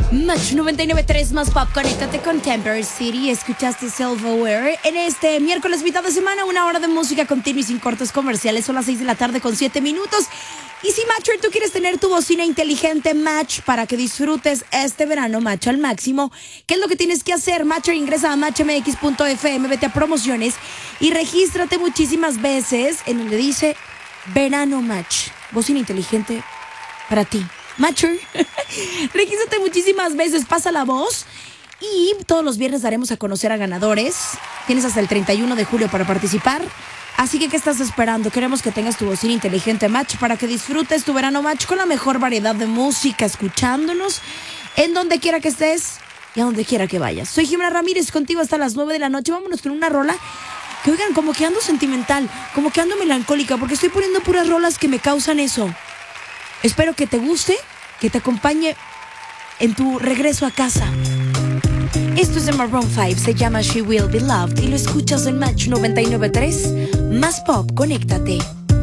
Match 99.3 más pop, conéctate con Temper City. Escuchaste Self-Aware en este miércoles mitad de semana, 1 hora de música continua y sin cortes comerciales. Son las 6 de la tarde con 7 minutos. Y si, Matcher, tú quieres tener tu bocina inteligente Match para que disfrutes este verano Match al máximo, ¿qué es lo que tienes que hacer? Matcher, ingresa a matchmx.fm, vete a promociones y regístrate muchísimas veces en donde dice Verano Match, bocina inteligente para ti. Matcher, regístrate muchísimas veces, pasa la voz y todos los viernes daremos a conocer a ganadores. Tienes hasta el 31 de julio para participar. Así que, ¿qué estás esperando? Queremos que tengas tu bocina inteligente Match para que disfrutes tu verano Match con la mejor variedad de música, escuchándonos en donde quiera que estés y a donde quiera que vayas. Soy Jimena Ramírez, contigo hasta las 9 de la noche. Vámonos con una rola que, oigan, como que ando sentimental, como que ando melancólica, porque estoy poniendo puras rolas que me causan eso. Espero que te guste, que te acompañe en tu regreso a casa. Esto es de Maroon 5, se llama She Will Be Loved y lo escuchas en Match 99.3. Más pop, conéctate.